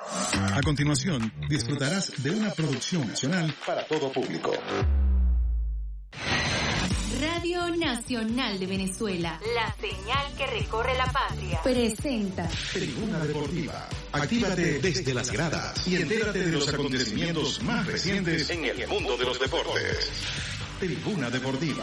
A continuación, disfrutarás de una producción nacional para todo público. Radio Nacional de Venezuela, la señal que recorre la patria, presenta Tribuna Deportiva. Actívate desde las gradas y entérate de los acontecimientos más recientes en el mundo de los deportes. Tribuna Deportiva.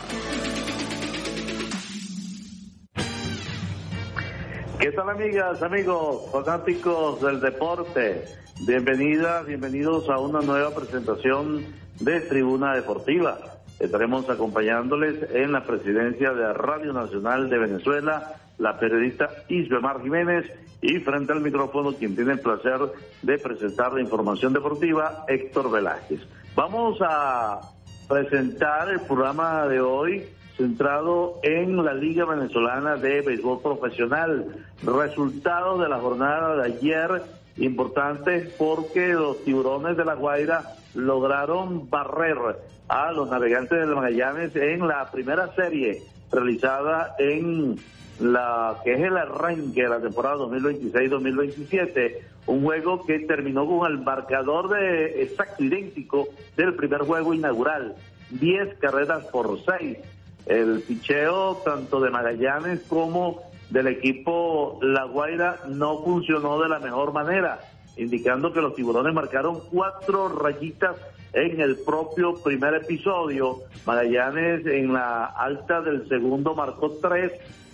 ¿Qué tal, amigas, amigos, fanáticos del deporte? Bienvenidas, bienvenidos a una nueva presentación de Tribuna Deportiva. Estaremos acompañándoles en la presidencia de Radio Nacional de Venezuela, la periodista Isbemar Jiménez, y frente al micrófono quien tiene el placer de presentar la información deportiva, Héctor Velázquez. Vamos a presentar el programa de hoy centrado en la Liga Venezolana de Béisbol Profesional. Resultados de la jornada de ayer importantes porque los Tiburones de La Guaira lograron barrer a los Navegantes del Magallanes en la primera serie realizada en la que es el arranque de la temporada 2026-2027, un juego que terminó con el marcador de exacto idéntico del primer juego inaugural, 10 carreras por 6. El picheo tanto de Magallanes como del equipo La Guaira no funcionó de la mejor manera, indicando que los Tiburones marcaron 4 rayitas en el propio primer episodio. Magallanes en la alta del segundo marcó 3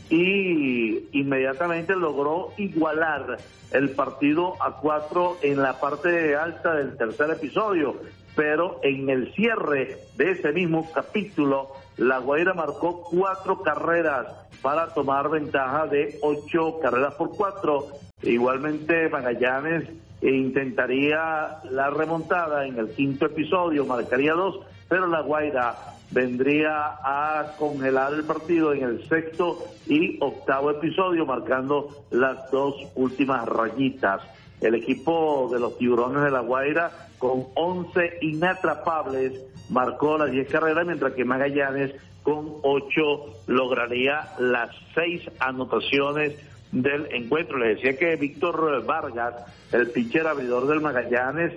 y inmediatamente logró igualar el partido a 4 en la parte alta del tercer episodio, pero en el cierre de ese mismo capítulo La Guaira marcó 4 carreras para tomar ventaja de 8 carreras por 4. Igualmente Magallanes intentaría la remontada en el quinto episodio, marcaría 2, pero La Guaira vendría a congelar el partido en el sexto y octavo episodio, marcando las 2 últimas rayitas. El equipo de los Tiburones de La Guaira, con 11 inatrapables, marcó las 10 carreras, mientras que Magallanes, con 8, lograría las 6 anotaciones del encuentro. Les decía que Víctor Vargas, el pitcher abridor del Magallanes,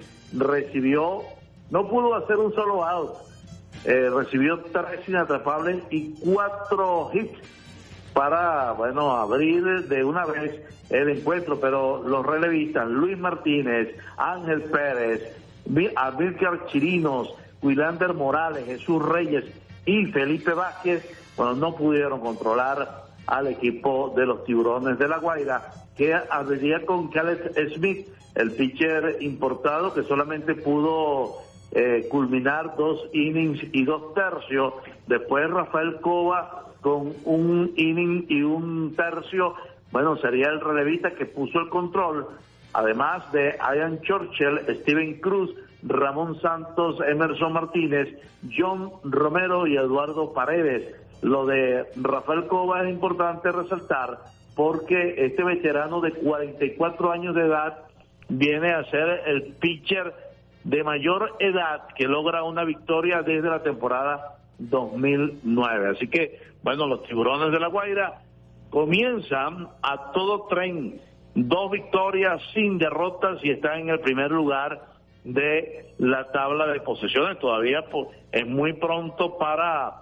no pudo hacer un solo out, recibió 3 inatrapables y 4 hits para, abrir de una vez el encuentro, pero los relevistas Luis Martínez, Ángel Pérez, Amílcar Chirinos, Wilander Morales, Jesús Reyes y Felipe Vázquez, no pudieron controlar al equipo de los Tiburones de La Guaira, que abriría con Caleb Smith, el pitcher importado, que solamente pudo culminar 2 innings y 2 tercios. Después Rafael Cova con 1 inning y 1 tercio, sería el relevista que puso el control, además de Ian Churchill, Steven Cruz, Ramón Santos, Emerson Martínez, John Romero y Eduardo Paredes. Lo de Rafael Cova es importante resaltar porque este veterano de 44 años de edad viene a ser el pitcher de mayor edad que logra una victoria desde la temporada 2009. Así que, los Tiburones de La Guaira comienzan a todo tren, 2 victorias sin derrotas y están en el primer lugar de la tabla de posiciones. Todavía es muy pronto para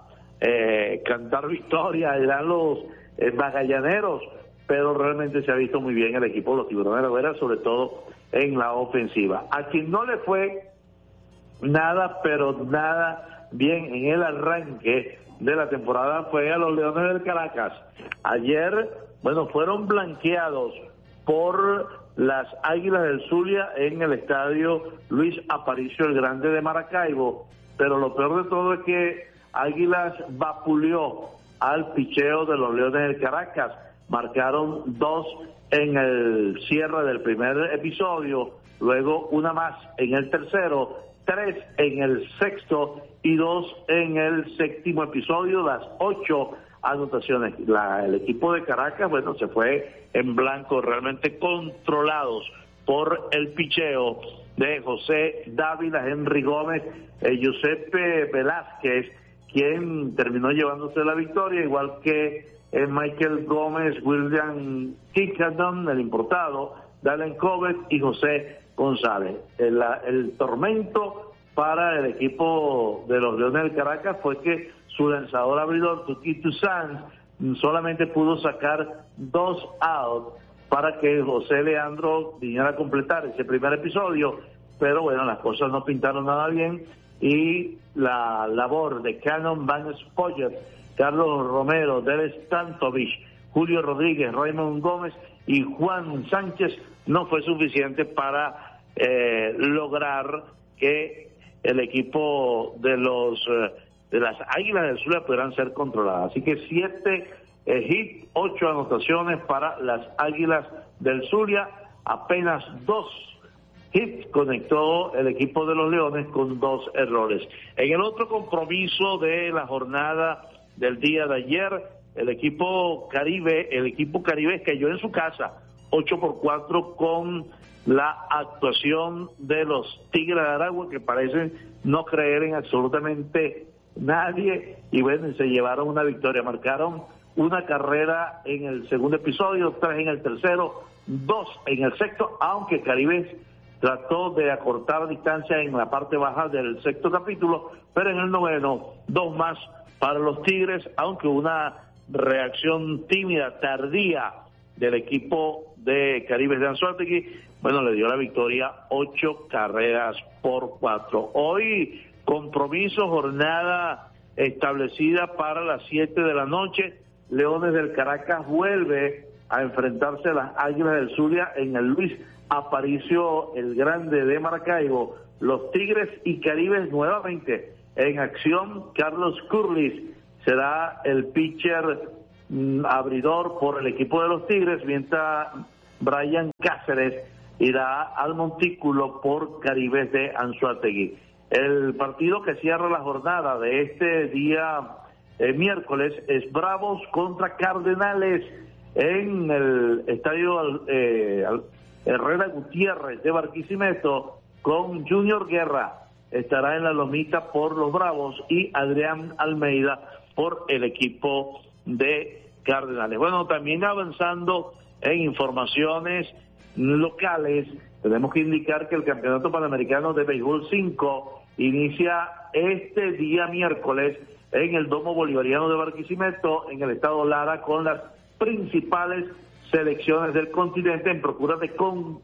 cantar victoria, dirán los magallaneros, pero realmente se ha visto muy bien el equipo de los Tiburones de La Guaira, sobre todo en la ofensiva. A quien no le fue nada, pero nada bien en el arranque de la temporada fue a los Leones del Caracas. Ayer, fueron blanqueados por las Águilas del Zulia en el estadio Luis Aparicio el Grande de Maracaibo, pero lo peor de todo es que Águilas vapuleó al picheo de los Leones del Caracas. Marcaron 2 en el cierre del primer episodio, luego una más en el tercero, 3 en el sexto y 2 en el séptimo episodio, las 8 anotaciones. El equipo de Caracas, se fue en blanco, realmente controlados por el picheo de José Dávila, Henry Gómez, Giuseppe Velázquez, quien terminó llevándose la victoria, igual que Michael Gómez, William Kickadon, el importado, Dalen Covet y José González. El tormento para el equipo de los Leones del Caracas fue que su lanzador abridor, Tuquito Sanz, solamente pudo sacar 2 outs para que José Leandro viniera a completar ese primer episodio, pero bueno, las cosas no pintaron nada bien y la labor de Cannon Van Spoyer, Carlos Romero, Del Stantovich, Julio Rodríguez, Raymond Gómez y Juan Sánchez no fue suficiente para lograr que el equipo de las Águilas del Zulia pudieran ser controladas. Así que 7 hits, 8 anotaciones para las Águilas del Zulia, apenas 2 hits conectó el equipo de los Leones con 2 errores. En el otro compromiso de la jornada del día de ayer, el equipo Caribe cayó en su casa 8-4 con la actuación de los Tigres de Aragua, que parecen no creer en absolutamente nadie, y bueno, se llevaron una victoria. Marcaron una carrera en el segundo episodio, 3 en el tercero, 2 en el sexto, aunque Caribe trató de acortar distancia en la parte baja del sexto capítulo, pero en el noveno, 2 más para los Tigres, aunque una reacción tímida, tardía del equipo de Caribe de Anzoátegui, bueno, le dio la victoria 8-4. Hoy, compromiso, jornada establecida para las 7 de la noche, Leones del Caracas vuelve a enfrentarse a las Águilas del Zulia en el Luis Aparicio el Grande de Maracaibo. Los Tigres y Caribes nuevamente en acción. Carlos Curlis será el pitcher abridor por el equipo de los Tigres, mientras Brian Cáceres irá al montículo por Caribes de Anzoátegui. El partido que cierra la jornada de este día miércoles es Bravos contra Cardenales en el estadio Herrera Gutiérrez de Barquisimeto, con Junior Guerra estará en la lomita por los Bravos y Adrián Almeida por el equipo de Cardenales. Bueno, también avanzando en informaciones locales, tenemos que indicar que el Campeonato Panamericano de Béisbol 5 inicia este día miércoles en el Domo Bolivariano de Barquisimeto, en el estado Lara, con las principales selecciones del continente en procura de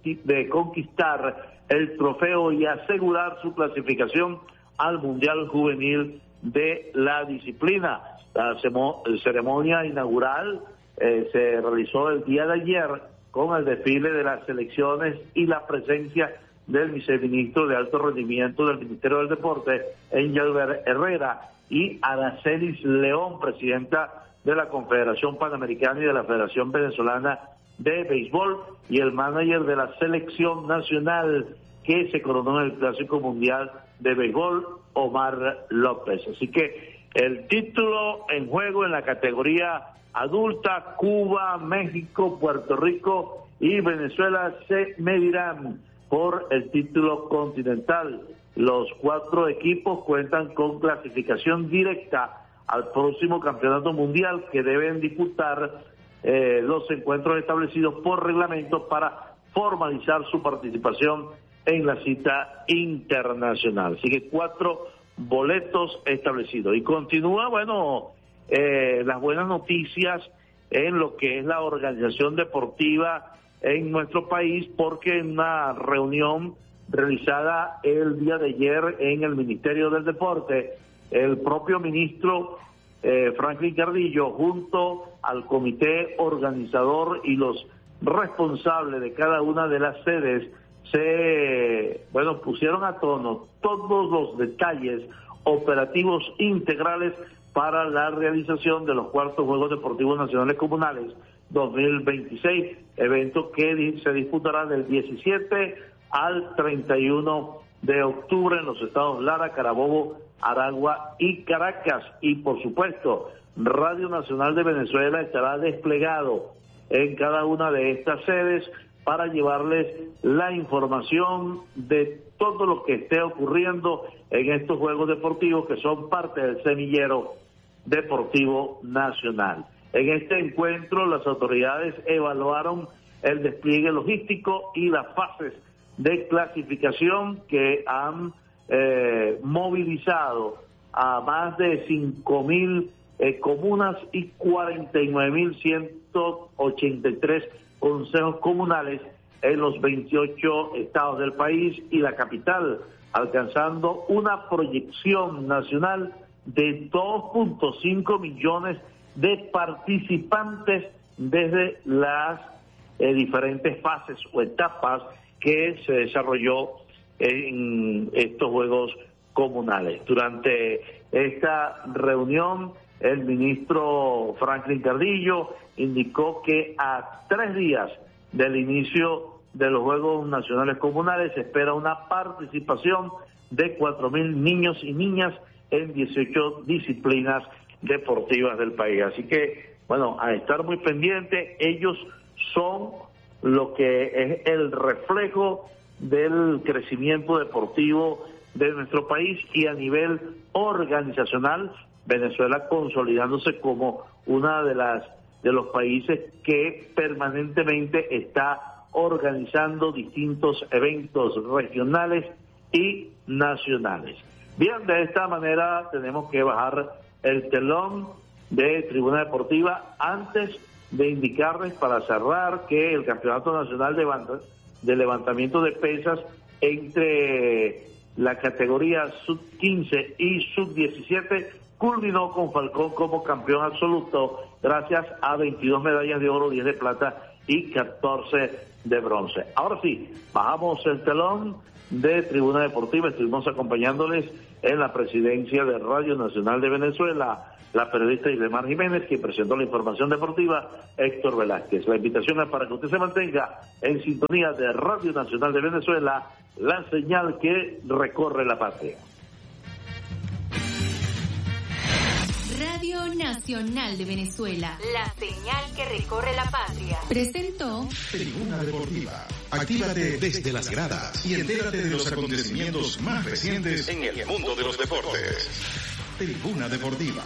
conquistar el trofeo y asegurar su clasificación al Mundial Juvenil de la disciplina. La ceremonia inaugural se realizó el día de ayer con el desfile de las selecciones y la presencia del viceministro de Alto Rendimiento del Ministerio del Deporte, Angel Herrera, y Aracelis León, presidenta de la Confederación Panamericana y de la Federación Venezolana de Béisbol, y el manager de la selección nacional que se coronó en el Clásico Mundial de Béisbol, Omar López. Así que el título en juego en la categoría adulta, Cuba, México, Puerto Rico y Venezuela se medirán por el título continental. Los 4 equipos cuentan con clasificación directa al próximo campeonato mundial, que deben disputar los encuentros establecidos por reglamento para formalizar su participación en la cita internacional. Así que 4 boletos establecidos. Y continúa, bueno, las buenas noticias en lo que es la organización deportiva en nuestro país, porque en una reunión realizada el día de ayer en el Ministerio del Deporte, el propio ministro Franklin Cardillo, junto al comité organizador y los responsables de cada una de las sedes, pusieron a tono todos los detalles operativos integrales para la realización de los cuartos Juegos Deportivos Nacionales Comunales 2026, evento que se disputará del 17 al 31 de octubre en los estados Lara, Carabobo, Aragua y Caracas. Y por supuesto, Radio Nacional de Venezuela estará desplegado en cada una de estas sedes para llevarles la información de todo lo que esté ocurriendo en estos Juegos Deportivos, que son parte del semillero deportivo nacional. En este encuentro, las autoridades evaluaron el despliegue logístico y las fases de clasificación que han movilizado a más de 5.000 comunas y 49.183 consejos comunales en los 28 estados del país y la capital, alcanzando una proyección nacional de 2.5 millones de participantes desde las diferentes fases o etapas que se desarrolló en estos Juegos Comunales. Durante esta reunión, el ministro Franklin Cardillo indicó que a 3 días del inicio de los Juegos Nacionales Comunales se espera una participación de 4.000 niños y niñas en 18 disciplinas deportivas del país. Así que, bueno, a estar muy pendiente, ellos son lo que es el reflejo del crecimiento deportivo de nuestro país y a nivel organizacional, Venezuela consolidándose como una de los países que permanentemente está organizando distintos eventos regionales y nacionales. Bien, de esta manera tenemos que bajar el telón de Tribuna Deportiva antes de indicarles para cerrar que el Campeonato Nacional de Levantamiento de Pesas entre la categoría sub-15 y sub-17 culminó con Falcón como campeón absoluto gracias a 22 medallas de oro, 10 de plata y 14 de bronce. Ahora sí, bajamos el telón de Tribuna Deportiva. Estuvimos acompañándoles en la presidencia de Radio Nacional de Venezuela, la periodista Islemar Jiménez, quien presentó la información deportiva, Héctor Velázquez. La invitación es para que usted se mantenga en sintonía de Radio Nacional de Venezuela, la señal que recorre la patria. Radio Nacional de Venezuela, la señal que recorre la patria. Presentó Tribuna Deportiva. Actívate desde las gradas y entérate de los acontecimientos más recientes en el mundo de los deportes. Tribuna Deportiva.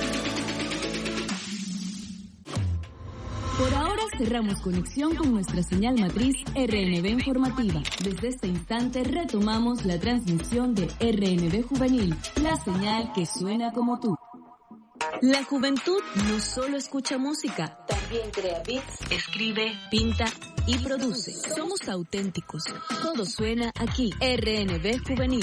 Por ahora cerramos conexión con nuestra señal matriz RNB Informativa. Desde este instante retomamos la transmisión de RNB Juvenil, la señal que suena como tú. La juventud no solo escucha música, también crea beats, escribe, pinta y produce. Somos auténticos. Todo suena aquí. RNB Juvenil.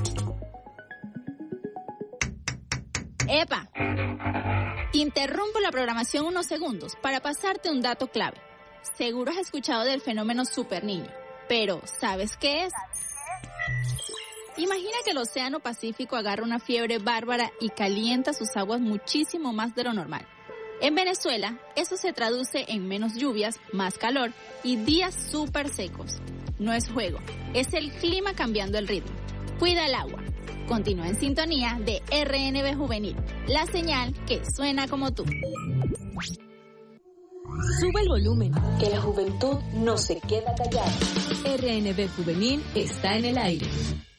¡Epa! Interrumpo la programación unos segundos para pasarte un dato clave. Seguro has escuchado del fenómeno superniño, pero ¿sabes qué es? Imagina que el Océano Pacífico agarra una fiebre bárbara y calienta sus aguas muchísimo más de lo normal. En Venezuela, eso se traduce en menos lluvias, más calor y días súper secos. No es juego, es el clima cambiando el ritmo. Cuida el agua. Continúa en sintonía de RNB Juvenil, la señal que suena como tú. Sube el volumen, que la juventud no se queda callada. RNB Juvenil está en el aire.